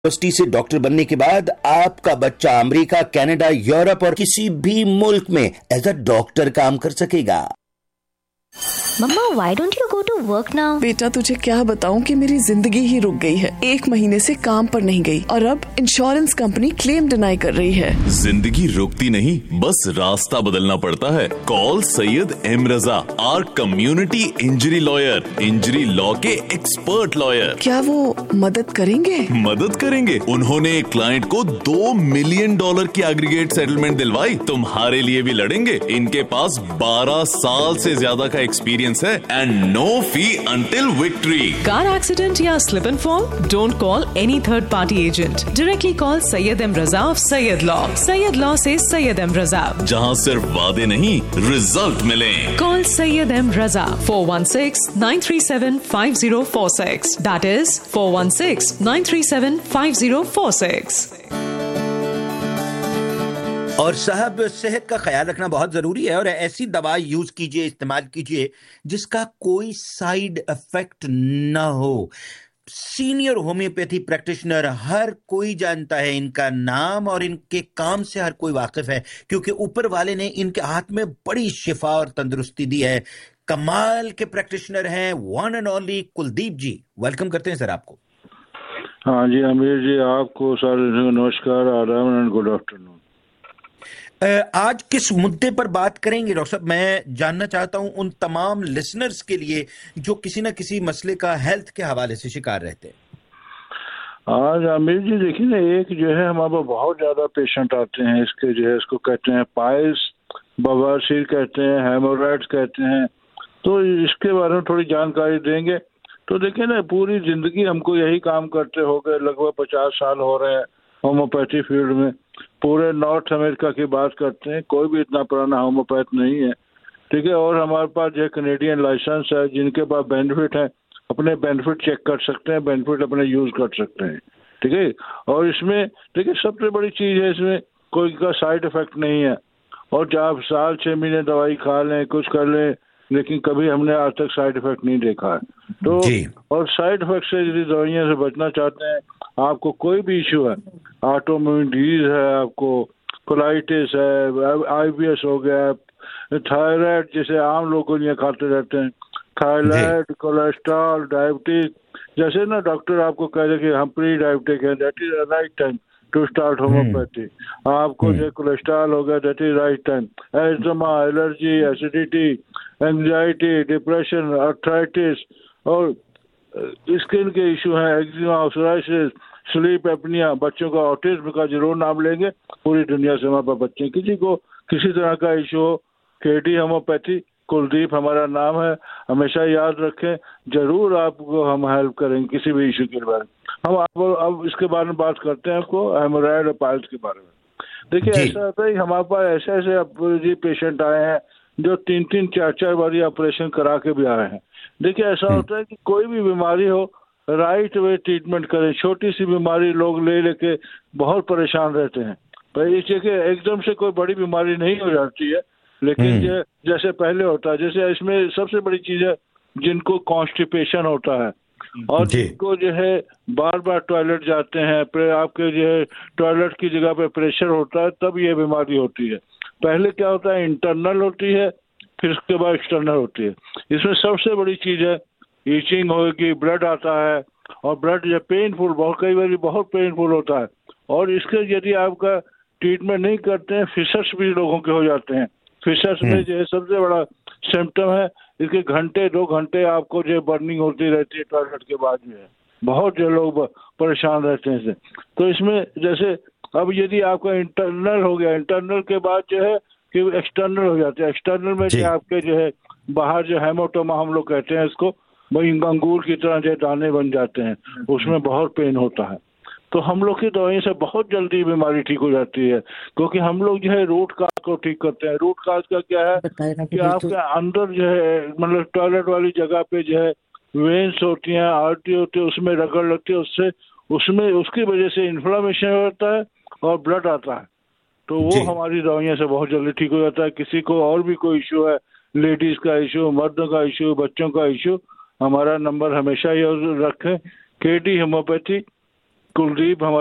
University से doctor बनने के बाद आपका बच्चा अमेरिका, कनाडा, यूरोप और किसी भी मुल्क में एज अ डॉक्टर काम कर सकेगा। मम्मा, why don't you go to work now? बेटा, तुझे क्या बताऊं कि मेरी जिंदगी ही रुक गई है। 1 महीने से काम पर नहीं गई और अब इंश्योरेंस कंपनी क्लेम डिनाई कर रही है। जिंदगी रुकती नहीं, बस रास्ता बदलना पड़ता है। Call Syed M Raza, our community injury lawyer, injury law के एक्सपर्ट लॉयर। क्या वो मदद करेंगे? मदद करेंगे। उन्होंने एक क्लाइंट को $2 मिलियन की एग्रीगेट सेटलमेंट दिलवाई। तुम्हारे लिए भी लड़ेंगे। इनके पास 12 साल से ज्यादा का एक्सपीरियंस है and no fee until victory. Car accident या slip and fall? Don't call any third party agent. Directly call Syed M Raza of Syed law. Syed law से सैयद एम रजा, जहां सिर्फ वादे नहीं रिजल्ट मिले। Call Syed M Raza 416-937-5046। That is 416-937-5046। और साहब, सेहत का ख्याल रखना बहुत जरूरी है और ऐसी दवा यूज कीजिए, इस्तेमाल कीजिए जिसका कोई साइड इफेक्ट ना हो। सीनियर होम्योपैथी प्रैक्टिशनर हर कोई जानता है इनका नाम और इनके काम से हर कोई वाकिफ है, क्योंकि ऊपर वाले ने इनके हाथ में बड़ी शिफा और तंदुरुस्ती दी है। कमाल के प्रैक्टिशनर हैं one and only Kuldeep ji. Welcome करते हैं सर आपको। हाँ जी अमीर जी, आपको सारे नमस्कार, आदाब एंड गुड आफ्टरनून। आज किस मुद्दे पर बात करेंगे डॉक्टर साहब? मैं जानना चाहता हूं उन तमाम लिसनर्स के लिए जो किसी न किसी मसले का हेल्थ के हवाले से शिकार रहते हैं। आज आमिर जी देखिए ना, एक जो है हमारे पास बहुत ज्यादा पेशेंट आते हैं, इसके जो है इसको कहते हैं पाइल्स, बवासीर कहते हैं, हेमोराइड्स कहते हैं। तो इसके बारे में थोड़ी जानकारी देंगे। तो देखिए ना, पूरी जिंदगी हमको यही काम करते हो गए, लगभग 50 साल हो रहे हैं होम्योपैथी फील्ड में। पूरे नॉर्थ अमेरिका की बात करते हैं, कोई भी इतना पुराना होम्योपैथ नहीं है, ठीक है। और हमारे पास जो कैनेडियन लाइसेंस है, जिनके पास बेनिफिट है अपने बेनिफिट चेक कर सकते हैं, बेनिफिट अपने यूज कर सकते हैं, ठीक है। और इसमें देखिए सबसे बड़ी चीज है, इसमें कोई का साइड इफेक्ट नहीं है। और जब आप साल 6 महीने दवाई खा लें, कुछ कर लें, लेकिन कभी हमने आज तक साइड इफेक्ट नहीं देखा है। तो और साइड इफेक्ट से यदि दवाइयों से बचना चाहते हैं, आपको कोई भी इश्यू है, ऑटोइम्यून डिजीज है, आपको कोलाइटिस है, आईबीएस हो गया, थायराइड जैसे आम लोग गोलियां खाते रहते हैं, थायराइड, कोलेस्ट्रॉल, डायबिटीज, जैसे ना डॉक्टर आपको कह रहे कि हम प्री डायबिटिक है, that is right time to start homeopathy. आपको जो कोलेस्ट्रॉल हो गया, that is right time. Asthma, allergy, acidity, anxiety, depression, arthritis और स्किन के इशू हैं, एक्जिमा, सोराइसिस, स्लीप एपनिया, बच्चों का ऑटिज्म का जरूर नाम लेंगे। पूरी दुनिया से हमारे पास बच्चे, किसी को किसी तरह का इशू हो, केडी होम्योपैथी, कुलदीप हमारा नाम है, हमेशा याद रखें। जरूर आपको हम हेल्प करेंगे किसी भी इशू के बारे में। हम अब इसके बारे में बात करते हैं, आपको हेमोराइड और पाइल्स के बारे में। देखिए ऐसा होता है कि हमारे पास ऐसे ऐसे पेशेंट आए हैं जो 3-3, 4-4 बार ऑपरेशन करा के भी आए हैं। देखिए ऐसा होता है कि कोई भी बीमारी हो, राइट वे ट्रीटमेंट करें। छोटी सी बीमारी लोग ले लेके बहुत परेशान रहते हैं, पर इस जगह एकदम से कोई बड़ी बीमारी नहीं हो जाती है, लेकिन जैसे पहले होता है। जैसे इसमें सबसे बड़ी चीज है जिनको कॉन्स्टिपेशन होता है और जिनको जो है बार बार टॉयलेट जाते हैं, आपके जो है टॉयलेट की जगह पे प्रेशर होता है, तब ये बीमारी होती है। पहले क्या होता है, इंटरनल होती है, फिर उसके बाद एक्सटर्नल होती है। इसमें सबसे बड़ी चीज है ईचिंग होगी, ब्लड आता है और ब्लड जो पेनफुल, बहुत कई बार बहुत पेनफुल होता है। और इसके यदि आपका ट्रीटमेंट नहीं करते हैं, फिशर्स भी लोगों के हो जाते हैं। फिशर्स में जो है सबसे बड़ा सिम्टम है, इसके घंटे 2 घंटे आपको जो बर्निंग होती रहती है टॉयलेट के बाद, जो है बहुत जो लोग परेशान रहते हैं इससे। तो इसमें जैसे अब यदि आपका इंटरनल हो गया, इंटरनल के बाद जो है कि एक्सटर्नल हो जाते हैं। एक्सटर्नल में जो आपके जो है बाहर जो हेमोटोमा हम लोग कहते हैं इसको, वही अंगूर की तरह जो दाने बन जाते हैं, उसमें बहुत पेन होता है। तो हम लोग की दवाई से बहुत जल्दी बीमारी ठीक हो जाती है, क्योंकि हम लोग जो है रूट काज को ठीक करते हैं। रूट काज का क्या है कि आपके अंदर जो है मतलब टॉयलेट वाली जगह पे जो है वेन्स होती हैं, आर्टरी होती है, उसमें रगड़ लगती है, उससे उसमें उसकी वजह से इन्फ्लामेशन होता है और ब्लड आता है। तो वो हमारी दवाइयों से बहुत जल्दी ठीक हो जाता है। किसी को और भी कोई इशू है, लेडीज का इशू, मर्दों का इशू, बच्चों का इशू, हमारा नंबर हमेशा याद रखें, केडी होम्योपैथी कुलदीप हमारे